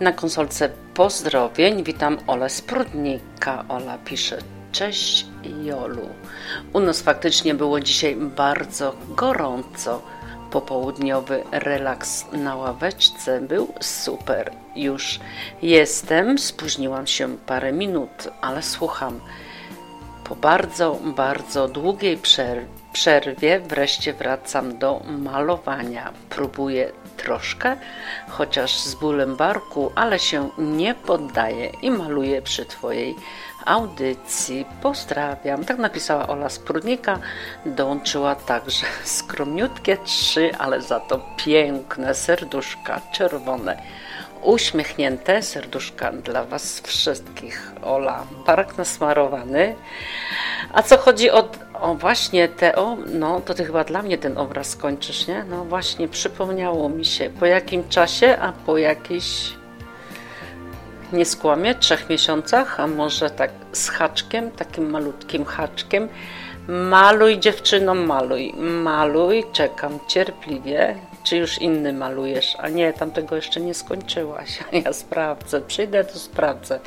na konsolce pozdrowień witam Olę z Prudnika. Ola pisze: cześć Jolu. U nas faktycznie było dzisiaj bardzo gorąco. Popołudniowy relaks na ławeczce był super. Już jestem, spóźniłam się parę minut, ale słucham. Po bardzo długiej przerwie wreszcie wracam do malowania. Próbuję troszkę, chociaż z bólem barku, ale się nie poddaję i maluję przy Twojej audycji. Pozdrawiam. Tak napisała Ola z Prudnika. Dołączyła także skromniutkie 3, ale za to piękne serduszka czerwone. Uśmiechnięte serduszka dla Was wszystkich. Ola, bark nasmarowany. A co chodzi o właśnie no to Ty chyba dla mnie ten obraz kończysz, nie? No właśnie, przypomniało mi się. Po jakim czasie, a po jakiejś, nie skłamię, 3 miesiącach, a może tak z haczkiem, takim malutkim haczkiem. Maluj dziewczyno, maluj, czekam cierpliwie. Czy już inny malujesz? A nie, tamtego jeszcze nie skończyłaś. Ja sprawdzę, przyjdę, to sprawdzę.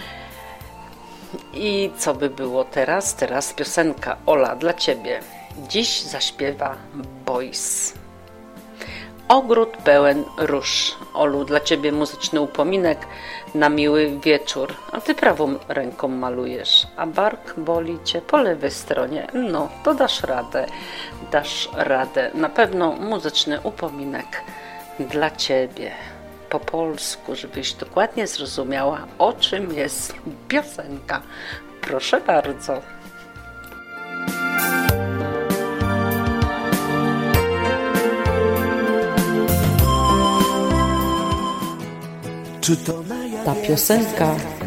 I co by było teraz? Teraz piosenka, Ola, dla Ciebie. Dziś zaśpiewa Boys. Ogród pełen róż. Olu, dla Ciebie muzyczny upominek na miły wieczór. A Ty prawą ręką malujesz, a bark boli Cię po lewej stronie. No, to dasz radę. Na pewno muzyczny upominek dla Ciebie. Po polsku, żebyś dokładnie zrozumiała, o czym jest piosenka. Proszę bardzo. Ta piosenka